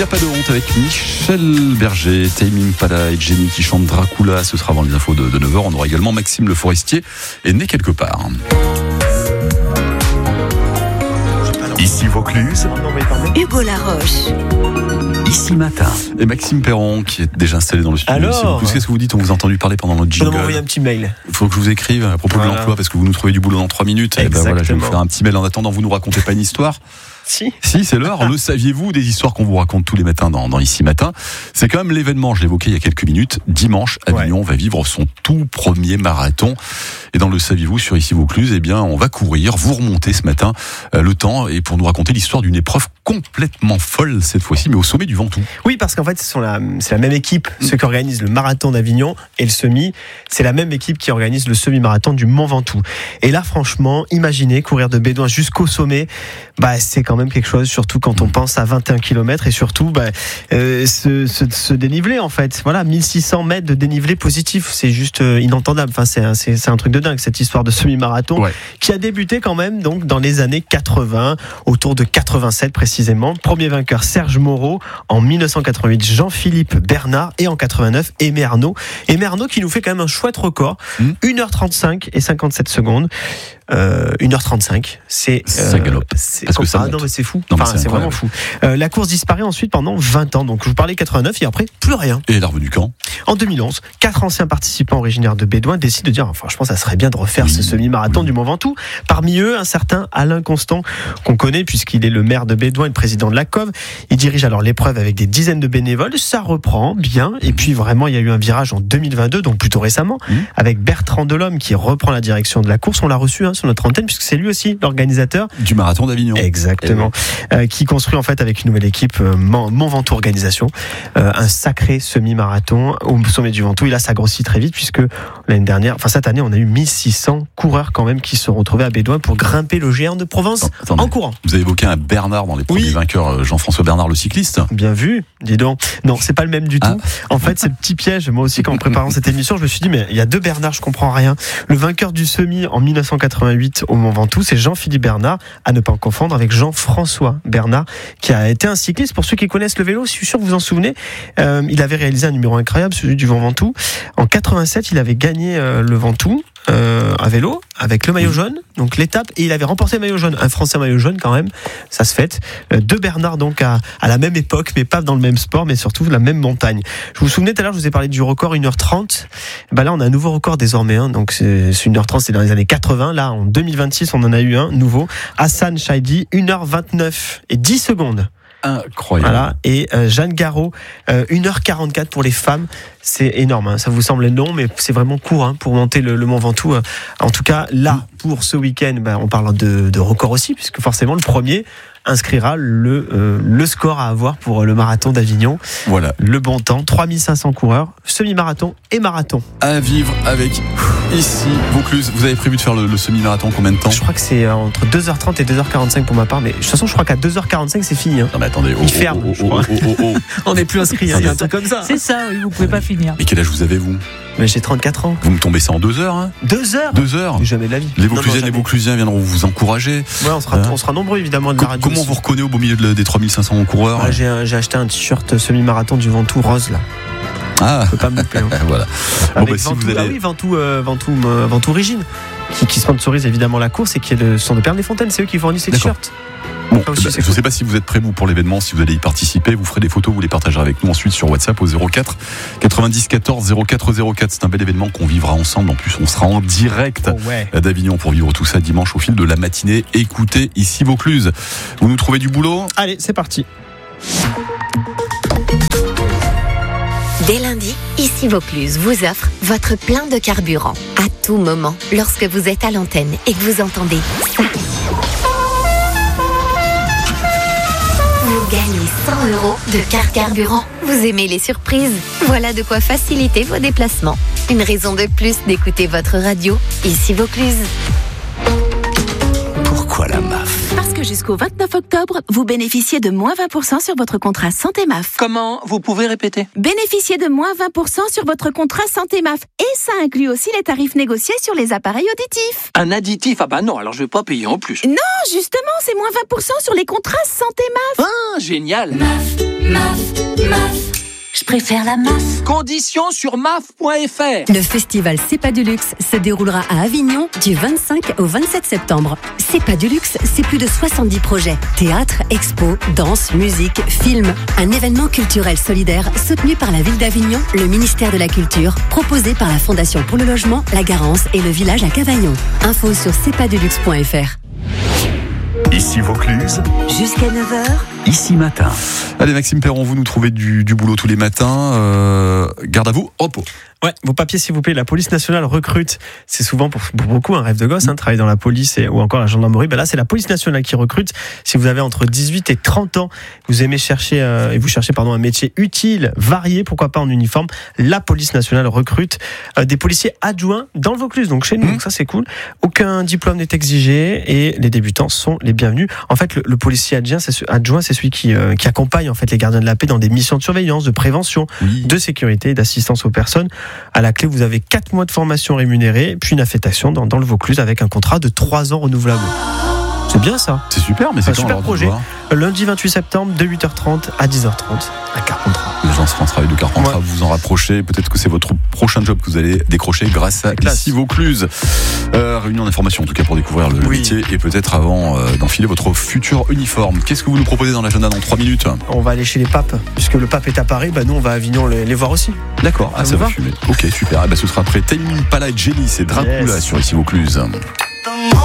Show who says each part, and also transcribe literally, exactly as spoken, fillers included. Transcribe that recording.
Speaker 1: n'y a pas de honte avec Michel Berger, Tame Impala et Jenny qui chantent Dracula. Ce sera avant les infos de, de neuf heures. On aura également Maxime Le Forestier et Né quelque part. Ici Vaucluse,
Speaker 2: Hugo Laroche.
Speaker 1: Ici Matin. Et Maxime Perron qui est déjà installé dans le studio.
Speaker 3: Alors,
Speaker 1: qu'est-ce que vous dites? On vous a entendu parler pendant notre jingle.
Speaker 3: Vous m'envoyer un petit mail.
Speaker 1: Il faut que je vous écrive à propos
Speaker 3: voilà.
Speaker 1: de l'emploi parce que vous nous trouvez du boulot dans trois minutes. Et ben voilà, je vais vous faire un petit mail en attendant. Vous nous racontez pas une histoire?
Speaker 3: Si.
Speaker 1: Si, c'est l'heure. Le saviez-vous, des histoires qu'on vous raconte tous les matins dans, dans Ici Matin. C'est quand même l'événement, je l'évoquais il y a quelques minutes. Dimanche, Avignon ouais. va vivre son tout premier marathon. Et dans le saviez-vous sur Ici Vaucluse, eh bien, on va courir, vous remonter ce matin euh, le temps et pour nous raconter l'histoire d'une épreuve complètement folle cette fois-ci, mais au sommet du Ventoux.
Speaker 3: Oui, parce qu'en fait, ce sont la, c'est la même équipe, mmh. ceux qui organisent le marathon d'Avignon et le semi. C'est la même équipe qui organise le semi-marathon du Mont Ventoux. Et là, franchement, imaginez courir de Bédoin jusqu'au sommet, bah, c'est quand même quelque chose, surtout quand on pense à vingt et un kilomètres et surtout bah, euh, ce, ce, ce dénivelé en fait. Voilà, mille six cents mètres de dénivelé positif, c'est juste euh, inentendable. Enfin, c'est, c'est, c'est un truc de dingue cette histoire de semi-marathon ouais. qui a débuté quand même donc dans les années quatre-vingts, autour de quatre-vingt-sept précisément. Premier vainqueur Serge Moreau, en mille neuf cent quatre-vingt-huit Jean-Philippe Bernard et en quatre-vingt-neuf Aimé Arnaud. Aimé Arnaud qui nous fait quand même un chouette record, mmh. une heure trente-cinq et cinquante-sept secondes. Euh, une heure trente-cinq, c'est
Speaker 1: ça galope.
Speaker 3: Euh, c'est
Speaker 1: Parce que ça
Speaker 3: ah, non mais c'est fou.
Speaker 1: Non, mais
Speaker 3: enfin,
Speaker 1: c'est,
Speaker 3: c'est vraiment fou. Euh, la course disparaît ensuite pendant vingt ans. Donc je vous parlais quatre-vingt-neuf et après plus rien.
Speaker 1: Et elle est revenue quand?
Speaker 3: En deux mille onze, quatre anciens participants originaires de Bédoin décident de dire oh, franchement ça serait bien de refaire oui. ce semi-marathon oui. du Mont Ventoux. Parmi eux, un certain Alain Constant qu'on connaît puisqu'il est le maire de Bédoin et le président de la C O V. Il dirige alors l'épreuve avec des dizaines de bénévoles. Ça reprend bien. Et puis vraiment il y a eu un virage en deux mille vingt-deux, donc plutôt récemment, mmh. avec Bertrand Delhomme qui reprend la direction de la course. On l'a reçu hein, sur notre antenne puisque c'est lui aussi l'organisateur
Speaker 1: du marathon d'Avignon.
Speaker 3: Exactement. Oui. Euh, qui construit en fait avec une nouvelle équipe euh, Mont Ventoux Organisation euh, un sacré semi-marathon au sommet du Ventoux. Et là, ça grossit très vite puisque l'année dernière, enfin cette année, on a eu mille six cents coureurs quand même qui se sont retrouvés à Bédoin pour grimper le géant de Provence Attendez, en courant.
Speaker 1: Vous avez évoqué un Bernard dans les premiers oui. vainqueurs, Jean-François Bernard le cycliste.
Speaker 3: Bien vu, dis donc. Non, c'est pas le même du tout. Ah. En fait, c'est le petit piège. Moi aussi, quand en préparant cette émission, je me suis dit mais il y a deux Bernard, je comprends rien. Le vainqueur du semi en mille neuf cent quatre-vingt-huit au Mont Ventoux, c'est Jean-Philippe Bernard, à ne pas confondre avec Jean-François Bernard, qui a été un cycliste. Pour ceux qui connaissent le vélo, je suis sûr que vous vous en souvenez, euh, il avait réalisé un numéro incroyable, celui du Mont Ventoux. En quatre-vingt-sept, il avait gagné euh, le Ventoux euh, à vélo avec le maillot jaune, donc l'étape, et il avait remporté le maillot jaune. Un Français maillot jaune quand même, ça se fête. Euh, deux Bernard donc à, à la même époque, mais pas dans le même sport, mais surtout la même montagne. Je vous souvenez tout à l'heure, je vous ai parlé du record une heure trente. Ben là, on a un nouveau record désormais. Hein, donc c'est, c'est une heure trente, c'est dans les années quatre-vingts. Là, en deux mille vingt-six, on en a eu un nouveau. Hassan Chaidi, une heure vingt-neuf et dix secondes.
Speaker 1: Incroyable.
Speaker 3: Voilà. Et euh, Jeanne Garot, euh, une heure quarante-quatre pour les femmes. C'est énorme. Hein. Ça vous semble long, mais c'est vraiment court hein, pour monter le, le Mont Ventoux. Euh. En tout cas, là, pour ce week-end, ben, on parle de, de record aussi, puisque forcément, le premier inscrira le, euh, le score à avoir pour le marathon d'Avignon.
Speaker 1: Voilà.
Speaker 3: Le bon temps, trois mille cinq cents coureurs, semi-marathon et marathon.
Speaker 1: À vivre avec Ici Vaucluse. Vous avez prévu de faire le, le semi-marathon combien de temps?
Speaker 3: Je crois que c'est entre deux heures trente et deux heures quarante-cinq pour ma part, mais de toute façon, je crois qu'à deux heures quarante-cinq, c'est fini. Hein.
Speaker 1: Non, mais attendez. Oh,
Speaker 3: il ferme,
Speaker 1: oh,
Speaker 3: je crois.
Speaker 1: Oh, oh, oh, oh.
Speaker 3: On n'est plus inscrit, hein, il y a un truc comme ça.
Speaker 4: C'est ça, oui, vous pouvez pas finir.
Speaker 1: Et quel âge vous avez, vous?
Speaker 3: Mais j'ai trente-quatre ans.
Speaker 1: Vous me tombez ça en deux heures, hein?
Speaker 3: Deux heures?
Speaker 1: Deux heures.
Speaker 3: Jamais de la vie.
Speaker 1: Les Vauclusiennes et les Vauclusiens viendront vous encourager.
Speaker 3: Ouais, on sera, hein? on sera nombreux, évidemment, de
Speaker 1: Co-
Speaker 3: la radio.
Speaker 1: Comment
Speaker 3: aussi.
Speaker 1: vous reconnaissez au beau milieu de, des trois mille cinq cents coureurs?
Speaker 3: Ouais, j'ai, j'ai acheté un t-shirt semi-marathon du Ventoux rose, là.
Speaker 1: Ah,
Speaker 3: je peux pas me louper. Hein.
Speaker 1: Voilà.
Speaker 3: Avec
Speaker 1: bon, bah,
Speaker 3: Ventoux,
Speaker 1: si vous allez...
Speaker 3: ah oui, Ventoux, euh, Ventoux, euh, Ventoux Origine, qui, qui sponsorise évidemment la course et qui est le son de Perne des Fontaines. C'est eux qui fournissent les
Speaker 1: D'accord.
Speaker 3: t-shirts.
Speaker 1: Bon,
Speaker 3: aussi,
Speaker 1: bah, je ne
Speaker 3: cool.
Speaker 1: sais pas si vous êtes prêts vous pour l'événement, si vous allez y participer, vous ferez des photos, vous les partagerez avec nous ensuite sur WhatsApp au zéro quatre quatre-vingt-dix quatorze zéro quatre zéro quatre. C'est un bel événement qu'on vivra ensemble. En plus, on sera en direct
Speaker 3: oh ouais.
Speaker 1: d'Avignon pour vivre tout ça dimanche au fil de la matinée. Écoutez Ici Vaucluse. Vous nous trouvez du boulot?
Speaker 3: Allez, c'est parti.
Speaker 2: Dès lundi, Ici Vaucluse vous offre votre plein de carburant. À tout moment, lorsque vous êtes à l'antenne et que vous entendez ça. Vous gagnez cent euros de carte carburant. Vous aimez les surprises? Voilà de quoi faciliter vos déplacements. Une raison de plus d'écouter votre radio, Ici Vaucluse.
Speaker 5: Pourquoi la M A F?
Speaker 6: Parce que jusqu'au vingt-neuf octobre, vous bénéficiez de moins vingt pour cent sur votre contrat Santé M A F.
Speaker 5: Comment? Vous pouvez répéter?
Speaker 6: Bénéficiez de moins vingt pour cent sur votre contrat Santé M A F. Et ça inclut aussi les tarifs négociés sur les appareils auditifs.
Speaker 5: Un additif? Ah bah non, alors je vais pas payer en plus.
Speaker 6: Non, justement, c'est moins vingt pour cent sur les contrats Santé M A F.
Speaker 5: Ah, génial!
Speaker 6: M A F.
Speaker 2: M A F, M A F. Je préfère la M A F.
Speaker 5: Conditions sur M A F point F R.
Speaker 4: Le festival C'est pas du luxe se déroulera à Avignon du vingt-cinq au vingt-sept septembre. C'est pas du luxe, c'est plus de soixante-dix projets. Théâtre, expo, danse, musique, film. Un événement culturel solidaire soutenu par la ville d'Avignon, le ministère de la Culture, proposé par la Fondation pour le logement, la Garance et le village à Cavaillon. Info sur c'est pas du luxe point F R.
Speaker 7: Ici Vaucluse,
Speaker 2: Jusqu'à neuf heures.
Speaker 7: ici matin.
Speaker 1: Allez Maxime Perron, vous nous trouvez du, du boulot tous les matins. Euh, garde à vous, repos.
Speaker 3: Ouais, vos papiers s'il vous plaît. La police nationale recrute. C'est souvent pour, pour beaucoup un rêve de gosse, hein, travailler dans la police et, ou encore la gendarmerie. Ben là, c'est la police nationale qui recrute. Si vous avez entre dix-huit et trente ans, vous aimez chercher euh, et vous cherchez pardon un métier utile, varié, pourquoi pas en uniforme. La police nationale recrute euh, des policiers adjoints dans le Vaucluse, donc chez nous.
Speaker 1: Mmh.
Speaker 3: Donc ça c'est cool. Aucun diplôme n'est exigé et les débutants sont les bienvenus. En fait, le, le policier adjoint, c'est, adjoint, c'est celui qui, euh, qui accompagne en fait les gardiens de la paix dans des missions de surveillance, de prévention,
Speaker 1: Oui.
Speaker 3: de sécurité et d'assistance aux personnes. À la clé, vous avez quatre mois de formation rémunérée, puis une affectation dans, dans le Vaucluse avec un contrat de trois ans renouvelable. C'est bien ça.
Speaker 1: C'est super, mais c'est
Speaker 3: Un
Speaker 1: quand
Speaker 3: super
Speaker 1: alors,
Speaker 3: projet.
Speaker 1: de voir
Speaker 3: Lundi vingt-huit septembre, de huit heures trente à dix heures trente, à Carpentras.
Speaker 1: L'agence France Travail de Carpentras,
Speaker 3: Ouais.
Speaker 1: vous vous en rapprochez. Peut-être que c'est votre prochain job que vous allez décrocher grâce à
Speaker 3: C'est classe.
Speaker 1: Ici Vaucluse. Euh, réunion d'information en tout cas pour découvrir le
Speaker 3: Oui.
Speaker 1: métier et peut-être avant euh, d'enfiler votre futur uniforme. Qu'est-ce que vous nous proposez dans l'agenda dans trois minutes?
Speaker 3: On va aller chez les papes, puisque le pape est à Paris, bah nous on va à Avignon les, les voir aussi.
Speaker 1: D'accord, ah,
Speaker 3: Ça
Speaker 1: ça
Speaker 3: vous
Speaker 1: va
Speaker 3: va
Speaker 1: fumer. Ok, super. Eh ben, ce sera après Tame Impala et Jelly, c'est Dracula
Speaker 3: Yes.
Speaker 1: sur Ici Vaucluse.